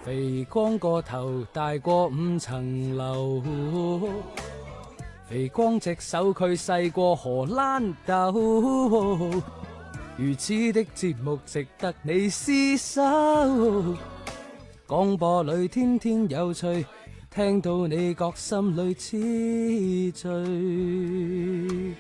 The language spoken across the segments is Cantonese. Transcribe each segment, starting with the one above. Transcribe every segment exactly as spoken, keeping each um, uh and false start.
肥光個頭大過五層樓，肥光隻手佢細過荷蘭豆，如此的節目值得你廝守。廣播裏天天有趣，聽到你覺心裏痴醉。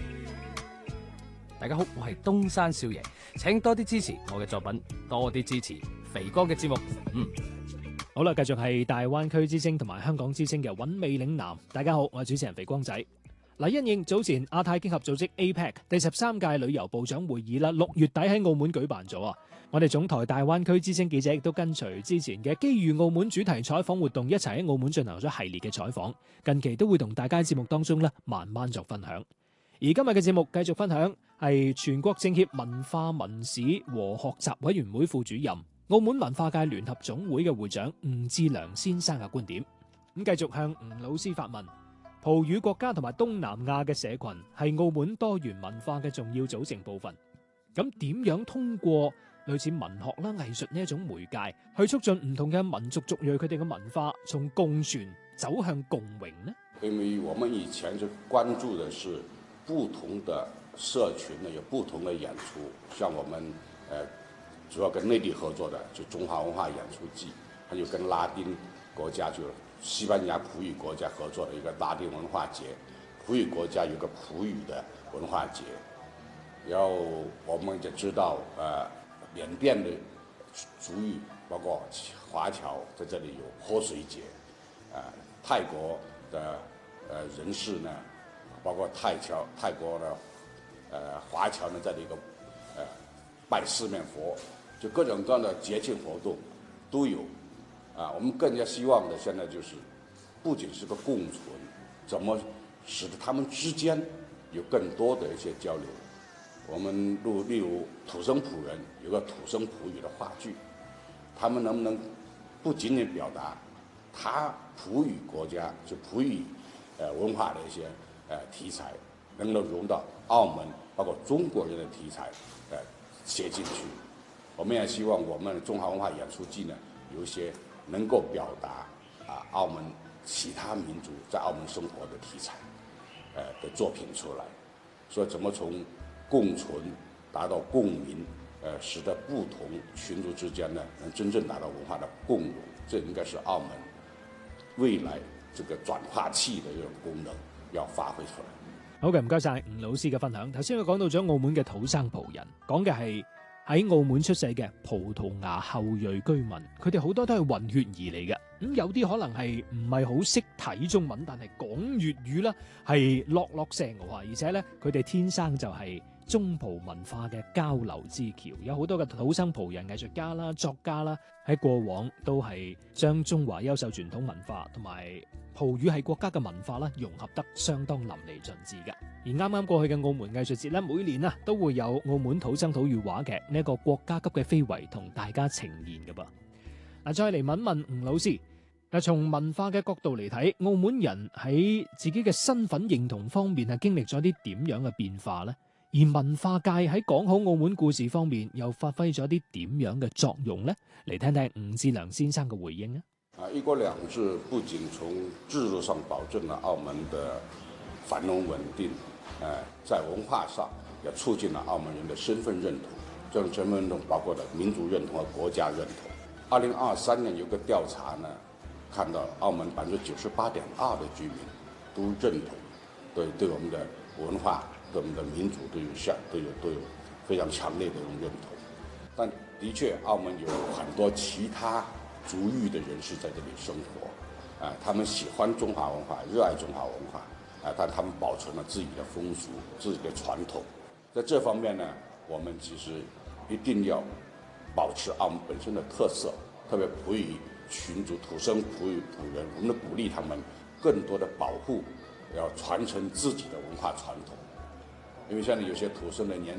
大家好，我係東山少爺，請多啲支持我嘅作品，多啲支持肥哥嘅節目。嗯， 好啦，繼續係大灣區之星同埋香港之星嘅韻味嶺南。大家好，我係主持人肥光仔。嗱，因應早前亞太經合組織 A P E C 第十三屆旅遊部長會議啦，六月底喺澳門舉辦咗啊！我哋總台大灣區之星記者亦都跟隨之前嘅機遇澳門主題採訪活動，一齊喺澳門進行咗系列嘅採訪。近期都會同大家喺節目當中咧慢慢作分享。而今日嘅節目繼續分享係全國政協文化文史和學習委員會副主任、澳門文化界聯合總會嘅會長吳志良先生嘅觀點。咁繼續向吳老師發問。葡語國家同埋東南亞嘅社群係澳門多元文化嘅重要組成部分。咁點樣通過類似文學啦、藝術呢一種媒介，去促進唔同嘅民族族裔佢哋嘅文化從共存走向共榮呢？ 因為我們以前就關注的是不同的社群呢有不同的演出，像我們呃主要跟內地合作的就中華文化演出季，還有跟拉丁國家就西班牙葡語國家合作的一個拉丁文化節，葡語國家有個葡語的文化節，然後我們就知道呃緬甸的族裔包括華僑在這裡有潑水節，呃泰國的呃人士呢包括泰僑泰國的呃華僑呢在這個呃拜四面佛，就各種各樣的節慶活動都有。啊，我們更加希望的現在就是，不僅是個共存，怎麼使得他們之間有更多的一些交流。我們例例如土生葡人有個土生葡語的話劇，他們能不能不僅僅表達他葡語國家就葡語呃文化的一些呃題材，能夠融到澳門包括中國人的題材呃寫進去。我們也希望我們中華文化演出季呢有一些能夠表達啊澳門其他民族在澳門生活的題材，呃的作品出來，所以怎麼從共存達到共鳴，呃使得不同群族之間呢能真正達到文化的共融，這應該是澳門未來這個轉化器的一種功能要發揮出來。 好嘅，唔該晒吳老師嘅分享。頭先佢講到咗澳門嘅土生葡人，講嘅係喺澳門出世嘅葡萄牙後裔居民，佢哋好多都係混血兒嚟嘅。咁、嗯、有啲可能係唔係好識睇中文，但係講粵語啦，係落落聲嘅話，而且咧佢哋天生就係中葡文化嘅交流之橋。有好多嘅土生葡人藝術家啦、作家啦，喺過往都係將中華優秀傳統文化同埋葡語係國家嘅文化啦，融合得相當淋漓盡致嘅。而啱啱過去嘅澳門藝術節咧，每年啊都會有澳門土生土語話劇呢一個國家級嘅非遺同大家呈現嘅噃。嗱，再嚟問問吳老師，嗱，從文化嘅角度嚟睇，澳門人喺自己嘅身份認同方面係經歷咗啲點樣嘅變化呢？而文化界喺講好澳門故事方面又發揮咗啲點樣嘅作用呢？嚟聽聽吳志良先生嘅回應啊！ 啊，一國兩制不僅從制度上保證了澳門的繁榮穩定，呃，在文化上也促進了澳門人的身份認同。這種身份認同包括了民族認同和國家認同。二零二三年有個調查呢，看到澳門百分之九十八點二的居民都認同，對對我們的文化、對我們的民族都有相都有都有非常強烈的一種認同。但的確，澳門有很多其他族裔的人士在這裡生活，啊，他們喜歡中華文化，熱愛中華文化，啊，但他們保存了自己的風俗、自己的傳統。在這方面呢，我們其實一定要保持澳門本身的特色，特別葡語群族、土生葡語葡人，我們鼓勵他們更多的保護，要傳承自己的文化傳統。因為現在有些土生的年